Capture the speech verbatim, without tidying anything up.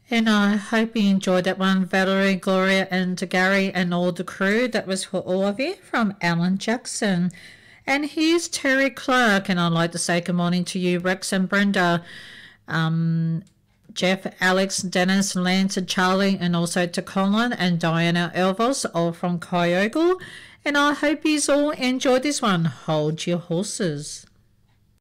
And I hope you enjoyed that one, Valerie, Gloria, and Gary, and all the crew. That was for all of you from Alan Jackson. And here's Terry Clark, and I'd like to say good morning to you, Rex and Brenda, um, Jeff, Alex, Dennis, Lance, and Charlie, and also to Colin and Diana Elvos, all from Kyogle. And I hope you all enjoyed this one. Hold your horses.